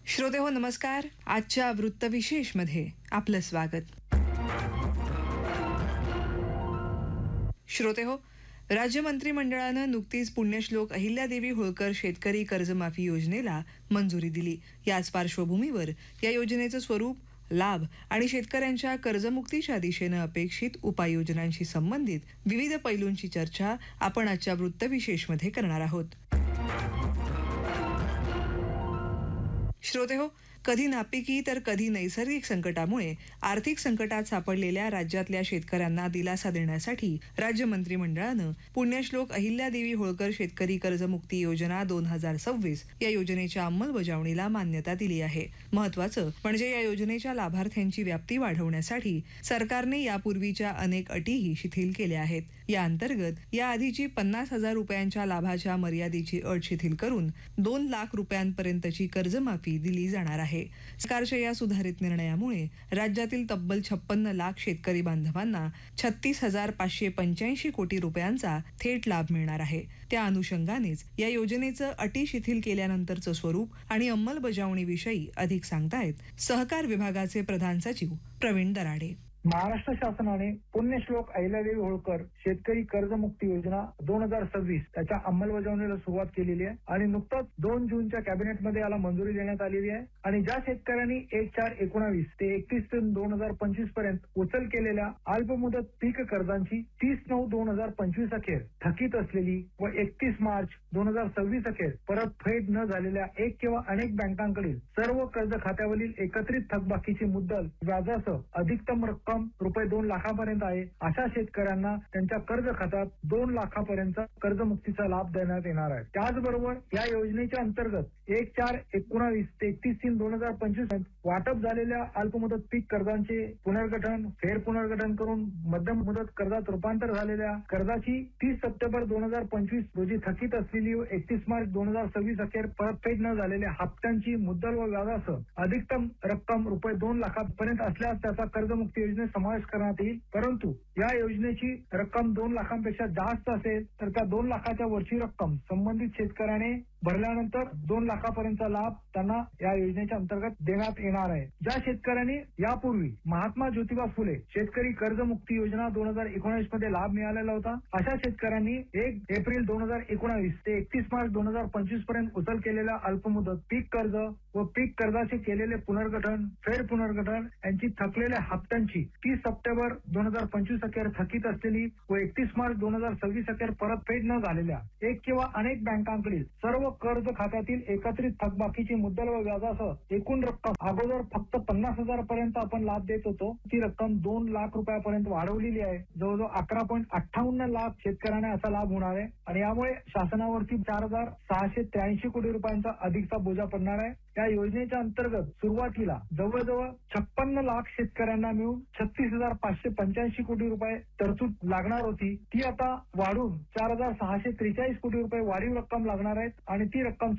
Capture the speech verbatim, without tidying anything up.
श्रोते हो नमस्कार. आजच्या वृत्तविशेष मध्ये आपलं स्वागत. श्रोते हो, राज्य मंत्रिमंडळानं नुकतीच पुण्यश्लोक अहिल्यादेवी होळकर शेतकरी कर्जमाफी योजनेला मंजुरी दिली. याच पार्श्वभूमीवर या योजनेचं स्वरूप, लाभ आणि शेतकऱ्यांच्या कर्जमुक्तीच्या दिशेनं अपेक्षित उपाययोजनांशी संबंधित विविध पैलूंची चर्चा आपण आजच्या वृत्तविशेष मध्ये करणार आहोत. श्रोते हो, कधी नापिकी तर कधी नैसर्गिक संकटामुळे आर्थिक संकटात सापडलेल्या राज्यातल्या शेतकऱ्यांना दिलासा देण्यासाठी राज्य मंत्रिमंडळानं पुण्यश्लोक अहिल्यादेवी होळकर शेतकरी कर्जमुक्ती योजना दोन हजार सव्वीस या योजनेच्या अंमलबजावणीला मान्यता दिली आहे. महत्वाचं म्हणजे या योजनेच्या लाभार्थ्यांची व्याप्ती वाढवण्यासाठी सरकारने यापूर्वीच्या अनेक अटीही शिथिल केल्या आहेत. या अंतर्गत या आधीची पन्नास हजार रुपयांच्या लाभाच्या मर्यादेची अट शिथिल करून दोन लाख रुपयांपर्यंतची कर्जमाफी दिली जाणार आहे. सरकारच्या या सुधारित निर्णयामुळे राज्यातील तब्बल छप्पन्न लाख शेतकरी बांधवांना छत्तीस हजार पाचशे पंच्याऐंशी कोटी रुपयांचा थेट लाभ मिळणार आहे. त्या अनुषंगानेच या योजनेचं अटी शिथिल केल्यानंतरचं स्वरूप आणि अंमलबजावणीविषयी अधिक सांगतायत सहकार विभागाचे प्रधान सचिव प्रवीण दराडे. महाराष्ट्र शासनाने पुण्यश्लोक अहिल्यादेवी होळकर शेतकरी कर्जमुक्ती योजना दोन हजार सव्वीस त्याच्या अंमलबजावणीला सुरुवात केलेली आहे आणि नुकतंच दोन जूनच्या कॅबिनेटमध्ये याला मंजुरी देण्यात आलेली आहे. आणि ज्या शेतकऱ्यांनी एक चार एकोणावीस ते एकतीस जून दोन हजार पंचवीस पर्यंत उचल केलेल्या अल्पमुदत पीक कर्जांची तीस नऊ दोन हजार पंचवीस अखेर थकीत असलेली व एकतीस मार्च दोन हजार सव्वीस अखेर परतफेड न झालेल्या एक किंवा अनेक बँकांकडील सर्व कर्ज खात्यावरील एकत्रित थकबाकीची मुद्दल व्याजासह अधिकतम रक्कम रुपये दोन लाखापर्यंत आहे. अशा शेतकऱ्यांना त्यांच्या कर्ज खात्यात दोन लाखापर्यंत कर्जमुक्तीचा लाभ देण्यात येणार आहे. त्याचबरोबर या योजनेच्या अंतर्गत एक चार एकोणावीस ते एकतीस तीन दोन हजार पंचवीस वाटप झालेल्या अल्पमुदत पीक कर्जांचे पुनर्गठन, फेर पुनर्गठन करून मध्यम मुदत कर्जात रूपांतर झालेल्या कर्जाची तीस सप्टेंबर दोन हजार पंचवीस रोजी थकीत असलेली व एकतीस मार्च दोन हजार सव्वीस अखेर परतफेड न झालेल्या हप्त्यांची मुद्दल व व्याजासह अधिकतम रक्कम रुपये दोन लाखापर्यंत असल्यास त्याचा कर्जमुक्ती योजनेत समावेश करण्यात येईल. परंतु या योजनेची रक्कम दोन लाखांपेक्षा जास्त असेल तर त्या दोन लाखाच्या वरची रक्कम संबंधित शेतकऱ्याने भरल्यानंतर दोन लाखापर्यंतचा लाभ त्यांना या योजनेच्या अंतर्गत देण्यात येणार आहे. ज्या शेतकऱ्यांनी यापूर्वी महात्मा ज्योतिबा फुले शेतकरी कर्जमुक्ती योजना दोन हजार एकोणीस मध्ये लाभ मिळालेला होता, अशा शेतकऱ्यांनी एक एप्रिल दोन हजार एकोणावीस ते एकतीस मार्च दोन हजार पंचवीस पर्यंत उचल केलेल्या अल्पमुदत पीक कर्ज व पीक कर्जाचे केलेले पुनर्गठन, फेर पुनर्गठन यांची थकलेल्या हप्त्यांची तीस सप्टेंबर दोन हजार पंचवीस अखेर थकीत असलेली व एकतीस मार्च दोन हजार सव्वीस अखेर परतफेड न झालेल्या एक किंवा अनेक बँकांकडील सर्व कर्ज खात्यातील एकत्रित थकबाकीची मुद्दल व व्याजासह एकूण रक्कम अगोदर फक्त पन्नास हजार पर्यंत आपण लाभ देत होतो, ती रक्कम दोन लाख रुपयापर्यंत वाढवलेली आहे. जवळजवळ अकरा पॉईंट अठ्ठावन्न लाख शेतकऱ्यांना असा लाभ होणार आहे आणि यामुळे शासनावरती चार हजार सहाशे त्र्याऐंशी कोटी रुपयांचा अधिकचा बोजा पडणार आहे. या योजनेच्या अंतर्गत सुरुवातीला जवळजवळ छप्पन्न लाख शेतकऱ्यांना मिळून छत्तीस हजार पाचशे पंच्याऐंशी कोटी रुपये तरतूद लागणार होती, ती आता वाढून चार हजार सहाशे त्रेचाळीस कोटी रुपये वाढीव रक्कम लागणार आहेत आणि ती रक्कम